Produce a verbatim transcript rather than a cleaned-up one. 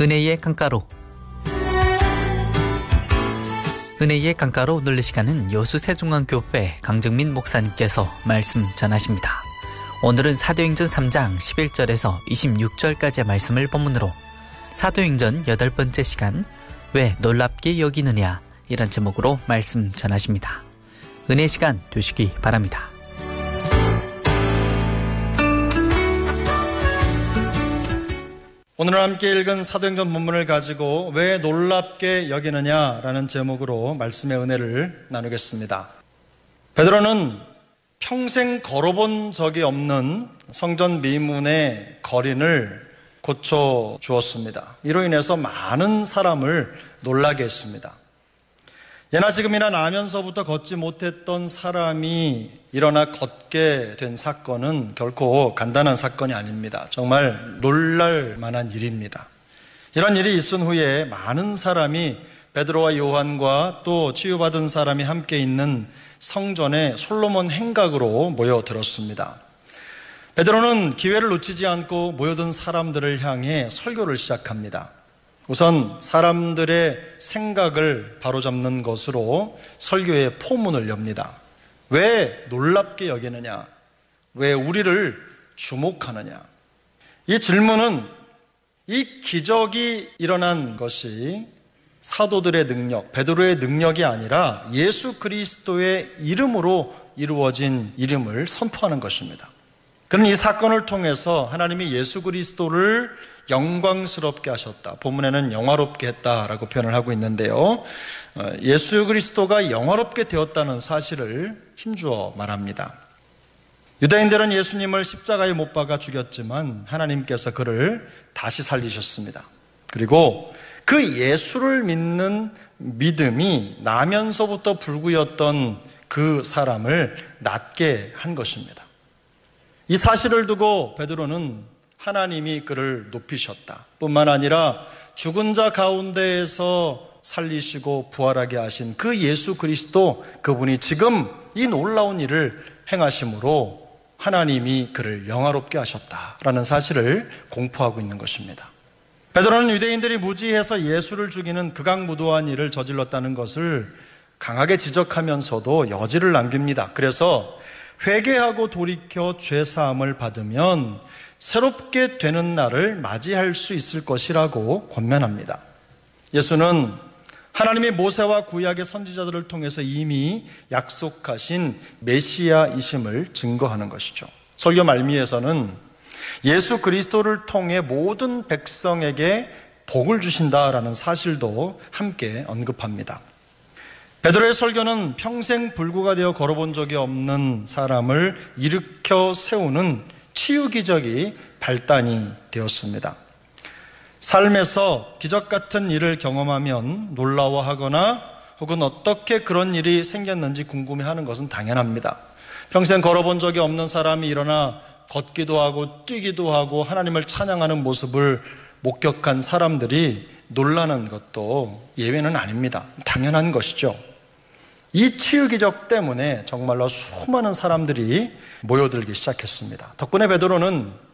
은혜의 강가로. 은혜의 강가로 늘릴 시간은 여수세중앙교회 강정민 목사님께서 말씀 전하십니다. 오늘은 사도행전 삼 장 십일 절에서 이십육 절까지의 말씀을 본문으로 사도행전 여덟 번째 시간 왜 놀랍게 여기느냐 이런 제목으로 말씀 전하십니다. 은혜 시간 되시기 바랍니다. 오늘 함께 읽은 사도행전 본문을 가지고 왜 놀랍게 여기느냐라는 제목으로 말씀의 은혜를 나누겠습니다. 베드로는 평생 걸어본 적이 없는 성전 미문의 거린을 고쳐 주었습니다. 이로 인해서 많은 사람을 놀라게 했습니다. 예나 지금이나 나면서부터 걷지 못했던 사람이 일어나 걷게 된 사건은 결코 간단한 사건이 아닙니다. 정말 놀랄 만한 일입니다. 이런 일이 있은 후에 많은 사람이 베드로와 요한과 또 치유받은 사람이 함께 있는 성전에 솔로몬 행각으로 모여들었습니다. 베드로는 기회를 놓치지 않고 모여든 사람들을 향해 설교를 시작합니다. 우선 사람들의 생각을 바로잡는 것으로 설교의 포문을 엽니다. 왜 놀랍게 여기느냐? 왜 우리를 주목하느냐? 이 질문은 이 기적이 일어난 것이 사도들의 능력, 베드로의 능력이 아니라 예수 그리스도의 이름으로 이루어진 이름을 선포하는 것입니다. 그는 이 사건을 통해서 하나님이 예수 그리스도를 영광스럽게 하셨다. 본문에는 영화롭게 했다라고 표현을 하고 있는데요. 예수 그리스도가 영화롭게 되었다는 사실을 힘주어 말합니다. 유대인들은 예수님을 십자가에 못 박아 죽였지만 하나님께서 그를 다시 살리셨습니다. 그리고 그 예수를 믿는 믿음이 나면서부터 불구였던 그 사람을 낫게 한 것입니다. 이 사실을 두고 베드로는 하나님이 그를 높이셨다 뿐만 아니라 죽은 자 가운데에서 살리시고 부활하게 하신 그 예수 그리스도, 그분이 지금 이 놀라운 일을 행하심으로 하나님이 그를 영화롭게 하셨다라는 사실을 공포하고 있는 것입니다. 베드로는 유대인들이 무지해서 예수를 죽이는 극악무도한 일을 저질렀다는 것을 강하게 지적하면서도 여지를 남깁니다. 그래서 회개하고 돌이켜 죄사함을 받으면 새롭게 되는 날을 맞이할 수 있을 것이라고 권면합니다. 예수는 하나님이 모세와 구약의 선지자들을 통해서 이미 약속하신 메시아이심을 증거하는 것이죠. 설교 말미에서는 예수 그리스도를 통해 모든 백성에게 복을 주신다라는 사실도 함께 언급합니다. 베드로의 설교는 평생 불구가 되어 걸어본 적이 없는 사람을 일으켜 세우는 치유 기적이 발단이 되었습니다. 삶에서 기적 같은 일을 경험하면 놀라워하거나 혹은 어떻게 그런 일이 생겼는지 궁금해하는 것은 당연합니다. 평생 걸어본 적이 없는 사람이 일어나 걷기도 하고 뛰기도 하고 하나님을 찬양하는 모습을 목격한 사람들이 놀라는 것도 예외는 아닙니다. 당연한 것이죠. 이 치유 기적 때문에 정말로 수많은 사람들이 모여들기 시작했습니다. 덕분에 베드로는